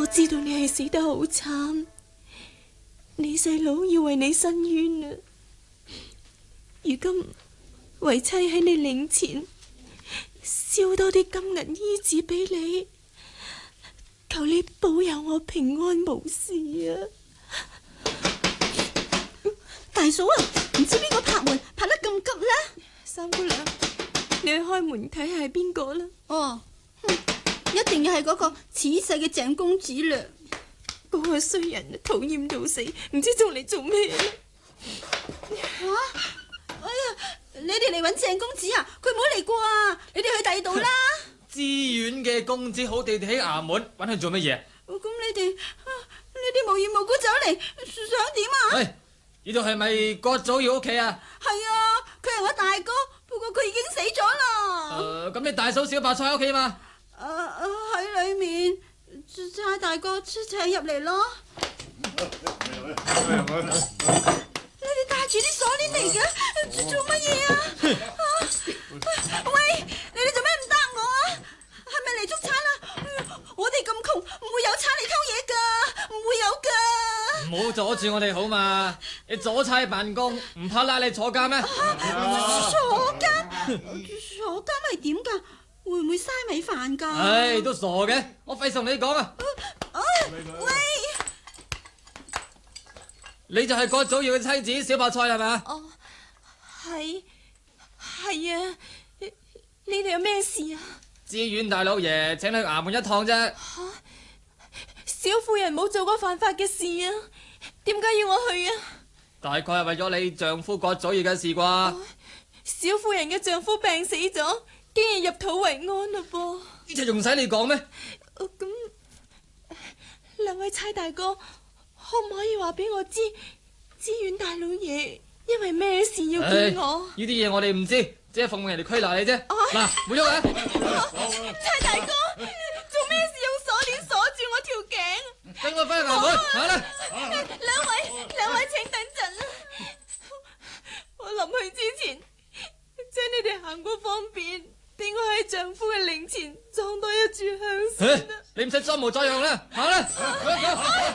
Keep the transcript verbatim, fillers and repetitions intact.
我知道你係死得好慘，你細佬要為你申冤啊！如今為妻喺你靈前燒多啲金銀衣紙俾你，求你保佑我平安無事啊！ 大嫂啊，唔知邊個拍門拍得咁急呢？ 三姑娘，你去開門睇下係邊個啦？ 哦，一定要係嗰個恃勢嘅鄭公子啦！ 嗰個衰人討厭到死，唔知做嚟做咩咧？ 啊！哎呀，你哋嚟揾鄭公子啊？佢冇嚟過啊！你哋去第二度啦。 知縣嘅公子好地地喺衙門，揾佢做乜嘢？ 咁你哋，你哋無緣無故走嚟，想點啊？ 喂，呢度係咪郭祖堯屋企啊？ 係啊，佢係我大哥，不過佢已經死咗啦。 誒，咁你大嫂小白菜喺屋企嘛？ 誒誒，喺裏面，差大哥請入嚟咯。你哋帶住啲鎖鏈嚟嘅，做乜嘢啊？啊！喂，你哋做咩唔答我啊？係咪嚟捉賊啦？我哋咁窮，唔會有賊嚟偷嘢噶，唔會有噶。 唔好阻住我哋好嘛？你阻差辦公，唔怕拉你坐監咩？ 坐監？坐監係點噶？會唔會嘥米飯噶？ 唉，都傻嘅，我費事同你講啊！ 喂！ 你就係郭祖堯嘅妻子小白菜係咪？ 哦，係係啊！你你哋有咩事啊？ 知縣大老爺請你去衙門一趟啫。 吓，小婦人冇做過犯法嘅事啊，點解要我去啊？ 大概係為咗你丈夫郭祖堯嘅事啩？ 哦，小婦人嘅丈夫病死咗，竟然入土為安嘞噃！ 呢就仲使你講咩？ 哦，咁兩位差大哥，可唔可以話俾我知，知縣大老爺因為咩事要見我？ 呢啲嘢我哋唔知，只係奉命人哋拘拿你啫。嗱，唔好喐啊！ 差大哥，做咩事用鎖鏈鎖住我條頸？ 跟我翻去衙門，行啦！ 兩位，兩位請等陣啦。我臨去之前，請你哋行過方便，俾我喺丈夫嘅靈前裝多一炷香先啦。 你唔使裝模作樣啦，行啦！